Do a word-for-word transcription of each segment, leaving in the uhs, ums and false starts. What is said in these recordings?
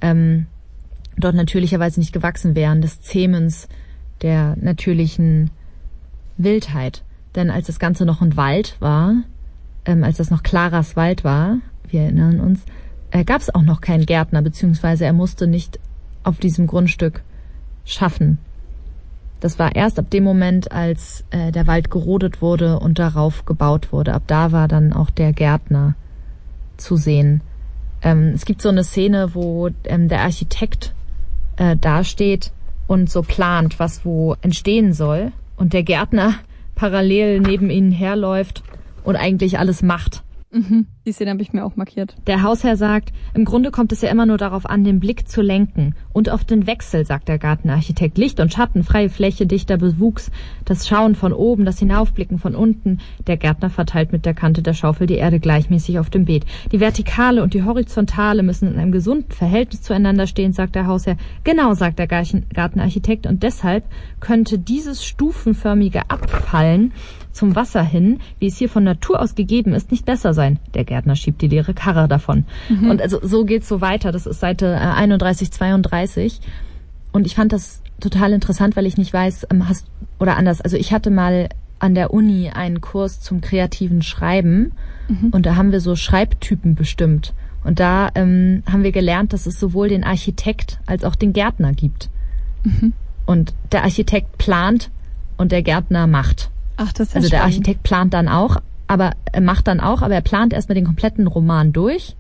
ähm, dort natürlicherweise nicht gewachsen wären, des Zähmens, der natürlichen Wildheit. Denn als das Ganze noch ein Wald war, ähm, als das noch Claras Wald war, wir erinnern uns, äh, gab es auch noch keinen Gärtner, beziehungsweise er musste nicht auf diesem Grundstück schaffen. Das war erst ab dem Moment, als äh, der Wald gerodet wurde und darauf gebaut wurde. Ab da war dann auch der Gärtner zu sehen. Ähm, es gibt so eine Szene, wo ähm, der Architekt äh, dasteht und so plant, was wo entstehen soll. Und der Gärtner parallel neben ihnen herläuft und eigentlich alles macht. Mhm. Die Szene habe ich mir auch markiert. Der Hausherr sagt, im Grunde kommt es ja immer nur darauf an, den Blick zu lenken. Und auf den Wechsel, sagt der Gartenarchitekt. Licht und Schatten, freie Fläche, dichter Bewuchs, das Schauen von oben, das Hinaufblicken von unten. Der Gärtner verteilt mit der Kante der Schaufel die Erde gleichmäßig auf dem Beet. Die Vertikale und die Horizontale müssen in einem gesunden Verhältnis zueinander stehen, sagt der Hausherr. Genau, sagt der Gartenarchitekt. Und deshalb könnte dieses stufenförmige Abfallen zum Wasser hin, wie es hier von Natur aus gegeben ist, nicht besser sein. Der Gärtner schiebt die leere Karre davon. Mhm. Und also so geht's so weiter. Das ist Seite einunddreißig, zweiunddreißig. Und ich fand das total interessant, weil ich nicht weiß, hast, oder anders, also ich hatte mal an der Uni einen Kurs zum kreativen Schreiben. Mhm. Und da haben wir so Schreibtypen bestimmt. Und da ähm, haben wir gelernt, dass es sowohl den Architekt als auch den Gärtner gibt. Mhm. Und der Architekt plant und der Gärtner macht. Ach, das ist also spannend. Der Architekt plant dann auch, aber er macht dann auch, aber er plant erstmal den kompletten Roman durch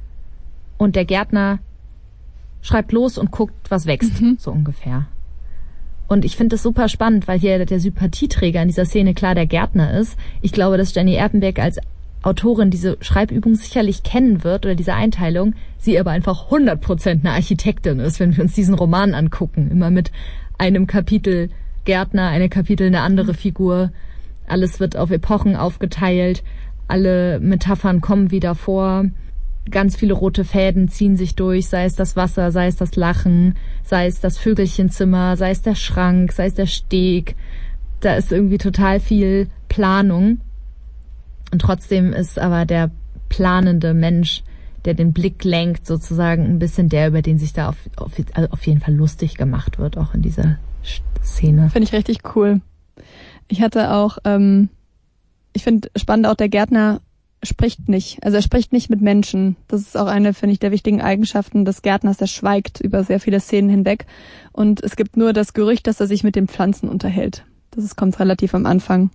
und der Gärtner schreibt los und guckt, was wächst, mhm. so ungefähr. Und ich finde das super spannend, weil hier der Sympathieträger in dieser Szene klar der Gärtner ist. Ich glaube, dass Jenny Erpenbeck als Autorin diese Schreibübung sicherlich kennen wird oder diese Einteilung, sie aber einfach hundert Prozent eine Architektin ist, wenn wir uns diesen Roman angucken. Immer mit einem Kapitel Gärtner, eine Kapitel, eine andere Figur. Alles wird auf Epochen aufgeteilt. Alle Metaphern kommen wieder vor. Ganz viele rote Fäden ziehen sich durch, sei es das Wasser, sei es das Lachen, sei es das Vögelchenzimmer, sei es der Schrank, sei es der Steg. Da ist irgendwie total viel Planung. Und trotzdem ist aber der planende Mensch, der den Blick lenkt, sozusagen ein bisschen der, über den sich da auf, auf, also auf jeden Fall lustig gemacht wird, auch in dieser Szene. Finde ich richtig cool. Ich hatte auch, ähm, ich finde spannend auch, der Gärtner spricht nicht. Also er spricht nicht mit Menschen. Das ist auch eine, finde ich, der wichtigen Eigenschaften des Gärtners. Der schweigt über sehr viele Szenen hinweg. Und es gibt nur das Gerücht, dass er sich mit den Pflanzen unterhält. Das ist, kommt relativ am Anfang.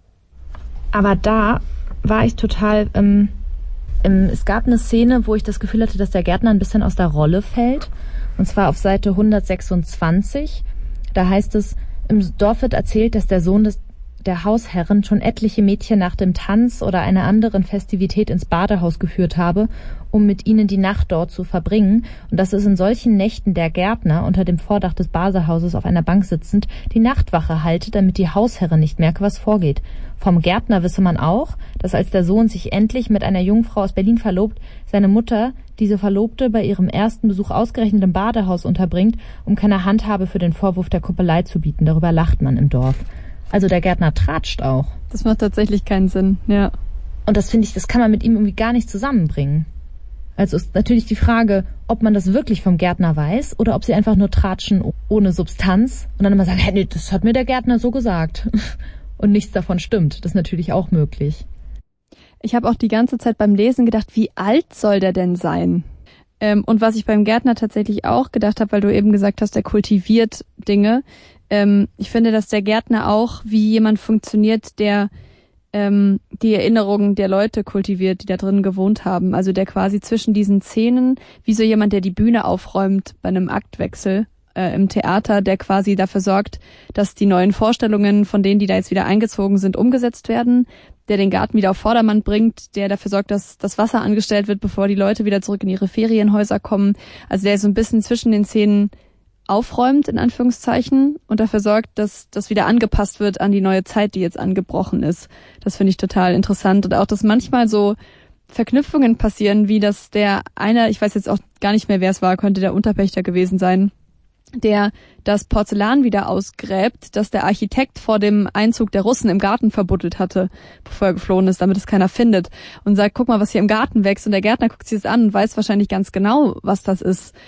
Aber da war ich total, ähm, ähm, es gab eine Szene, wo ich das Gefühl hatte, dass der Gärtner ein bisschen aus der Rolle fällt. Und zwar auf Seite hundertsechsundzwanzig. Da heißt es, im Dorf wird erzählt, dass der Sohn des, der Hausherrin schon etliche Mädchen nach dem Tanz oder einer anderen Festivität ins Badehaus geführt habe, um mit ihnen die Nacht dort zu verbringen, und dass es in solchen Nächten der Gärtner unter dem Vordach des Badehauses auf einer Bank sitzend die Nachtwache halte, damit die Hausherrin nicht merke, was vorgeht. Vom Gärtner wisse man auch, dass als der Sohn sich endlich mit einer Jungfrau aus Berlin verlobt, seine Mutter diese Verlobte bei ihrem ersten Besuch ausgerechnet im Badehaus unterbringt, um keine Handhabe für den Vorwurf der Kuppelei zu bieten. Darüber lacht man im Dorf. Also der Gärtner tratscht auch. Das macht tatsächlich keinen Sinn, ja. Und das finde ich, das kann man mit ihm irgendwie gar nicht zusammenbringen. Also ist natürlich die Frage, ob man das wirklich vom Gärtner weiß oder ob sie einfach nur tratschen ohne Substanz und dann immer sagen, hey, nee, das hat mir der Gärtner so gesagt. Und nichts davon stimmt. Das ist natürlich auch möglich. Ich habe auch die ganze Zeit beim Lesen gedacht, wie alt soll der denn sein? Ähm, und was ich beim Gärtner tatsächlich auch gedacht habe, weil du eben gesagt hast, der kultiviert Dinge. Ähm, ich finde, dass der Gärtner auch wie jemand funktioniert, der ähm, die Erinnerungen der Leute kultiviert, die da drin gewohnt haben. Also der quasi zwischen diesen Szenen, wie so jemand, der die Bühne aufräumt bei einem Aktwechsel äh, im Theater, der quasi dafür sorgt, dass die neuen Vorstellungen von denen, die da jetzt wieder eingezogen sind, umgesetzt werden, der den Garten wieder auf Vordermann bringt, der dafür sorgt, dass das Wasser angestellt wird, bevor die Leute wieder zurück in ihre Ferienhäuser kommen. Also der so ein bisschen zwischen den Szenen aufräumt, in Anführungszeichen, und dafür sorgt, dass das wieder angepasst wird an die neue Zeit, die jetzt angebrochen ist. Das finde ich total interessant. Und auch, dass manchmal so Verknüpfungen passieren, wie dass der eine, ich weiß jetzt auch gar nicht mehr, wer es war, könnte der Unterpächter gewesen sein, der das Porzellan wieder ausgräbt, das der Architekt vor dem Einzug der Russen im Garten verbuddelt hatte, bevor er geflohen ist, damit es keiner findet. Und sagt, guck mal, was hier im Garten wächst. Und der Gärtner guckt sich das an und weiß wahrscheinlich ganz genau, was das ist.